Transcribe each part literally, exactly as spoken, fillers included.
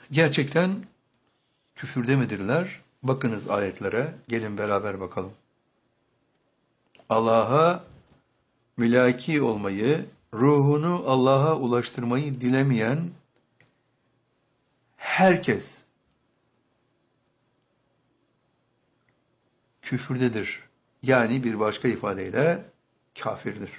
Gerçekten küfürde midirler? Bakınız ayetlere, gelin beraber bakalım. Allah'a mülaki olmayı, ruhunu Allah'a ulaştırmayı dilemeyen herkes küfürdedir. Yani bir başka ifadeyle kafirdir.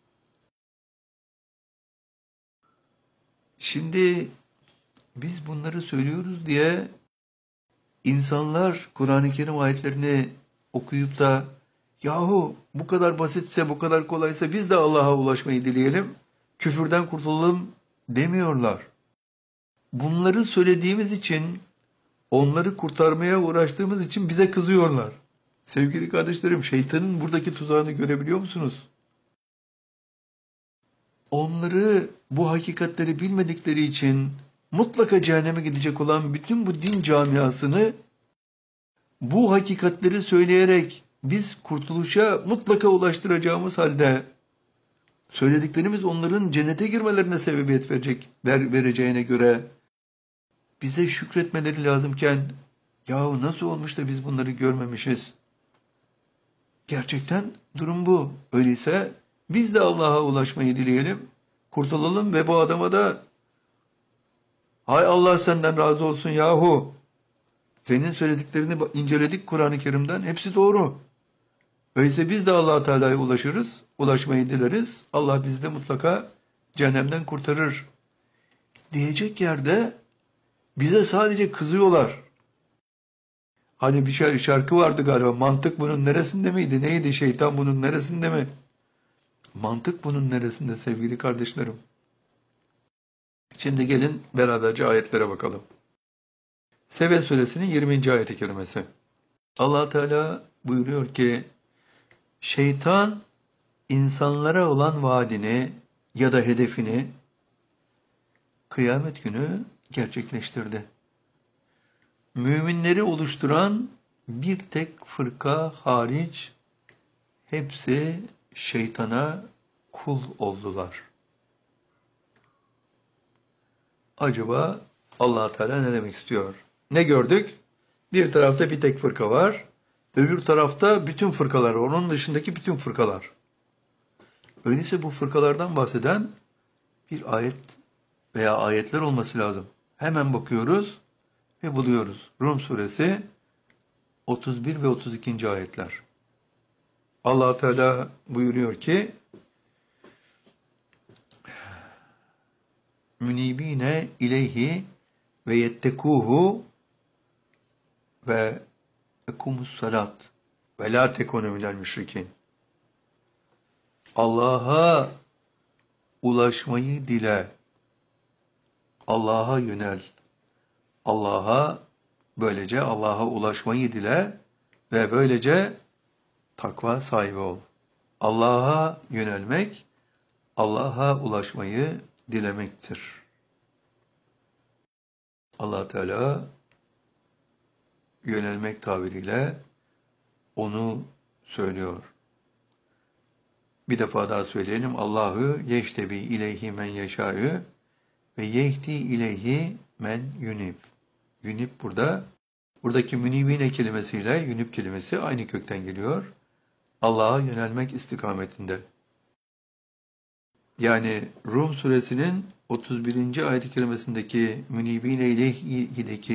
Şimdi biz bunları söylüyoruz diye insanlar Kur'an-ı Kerim ayetlerini okuyup da yahu bu kadar basitse, bu kadar kolaysa biz de Allah'a ulaşmayı dileyelim, küfürden kurtulalım demiyorlar. Bunları söylediğimiz için, onları kurtarmaya uğraştığımız için bize kızıyorlar. Sevgili kardeşlerim, şeytanın buradaki tuzağını görebiliyor musunuz? Onları, bu hakikatleri bilmedikleri için mutlaka cehenneme gidecek olan bütün bu din camiasını bu hakikatleri söyleyerek biz kurtuluşa mutlaka ulaştıracağımız halde söylediklerimiz onların cennete girmelerine sebebiyet verecek, ver, vereceğine göre bize şükretmeleri lazımken yahu nasıl olmuş da biz bunları görmemişiz? Gerçekten durum bu. Öyleyse biz de Allah'a ulaşmayı dileyelim, kurtulalım ve bu adama da hay Allah senden razı olsun yahu. Senin söylediklerini inceledik Kur'an-ı Kerim'den. Hepsi doğru. Öyleyse biz de Allah-u Teala'ya ulaşırız. Ulaşmayı dileriz. Allah bizi de mutlaka cehennemden kurtarır. Diyecek yerde bize sadece kızıyorlar. Hani bir şarkı vardı galiba. Mantık bunun neresinde miydi? Neydi? Şeytan bunun neresinde mi? Mantık bunun neresinde sevgili kardeşlerim? Şimdi gelin beraberce ayetlere bakalım. Sebe suresinin yirminci ayet-i kerimesi. Allah Teala buyuruyor ki şeytan insanlara olan vaadini ya da hedefini kıyamet günü gerçekleştirdi. Müminleri oluşturan bir tek fırka hariç hepsi şeytana kul oldular. Acaba Allah Teala ne demek istiyor? Ne gördük? Bir tarafta bir tek fırka var. Öbür tarafta bütün fırkalar, onun dışındaki bütün fırkalar. Öyleyse bu fırkalardan bahseden bir ayet veya ayetler olması lazım. Hemen bakıyoruz ve buluyoruz. Rum suresi otuz bir ve otuz ikinci ayetler. Allah Teala buyuruyor ki münibine ileyhi ve yettekuhu ve ekumus salat ve la tekunu minel müşrikin. Allah'a ulaşmayı dile. Allah'a yönel. Allah'a böylece Allah'a ulaşmayı dile ve böylece takva sahibi ol. Allah'a yönelmek, Allah'a ulaşmayı dilemektir. Allah Teala yönelmek tabiriyle onu söylüyor. Bir defa daha söyleyelim. Allahu yeştebi ileyhi men yeşâ'ü ve yehdi ileyhi men yunib. Yunib burada. Buradaki münibine kelimesiyle yunib kelimesi aynı kökten geliyor. Allah'a yönelmek istikametinde. Yani Rum suresinin otuz birinci ayet-i kerimesindeki münibine ileyhi'deki